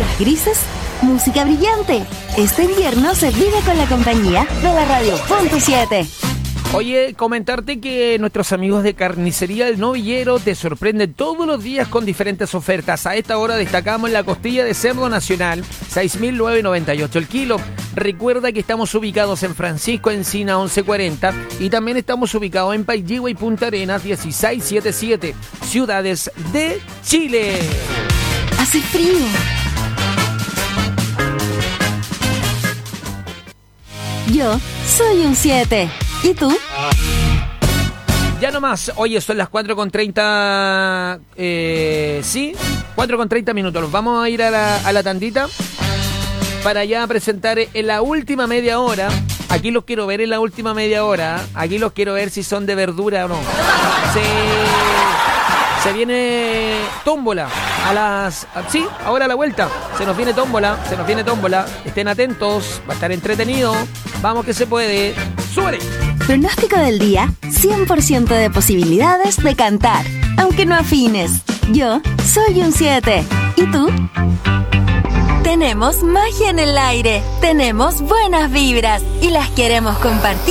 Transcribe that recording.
días grises, música brillante. Este invierno se vive con la compañía de la Radio Punto 7. Oye, comentarte que nuestros amigos de Carnicería El Novillero te sorprenden todos los días con diferentes ofertas. A esta hora destacamos la costilla de cerdo nacional, 6.998 el kilo. Recuerda que estamos ubicados en Francisco Encina 1140 y también estamos ubicados en Paillegua y Punta Arenas 1677, ciudades de Chile. Hace frío. Yo soy un 7. ¿Y tú? Ya nomás, oye, son las 4:30, sí, 4:30 minutos. Nos vamos a ir a la tandita para ya presentar en la última media hora. Aquí los quiero ver en la última media hora. Aquí los quiero ver si son de verdura o no. Se viene tómbola sí, ahora a la vuelta. Se nos viene tómbola. Estén atentos, va a estar entretenido. Vamos que se puede. ¡Súbele! Pronóstico del día, 100% de posibilidades de cantar, aunque no afines. Yo soy un 7. ¿Y tú? Tenemos magia en el aire, tenemos buenas vibras y las queremos compartir.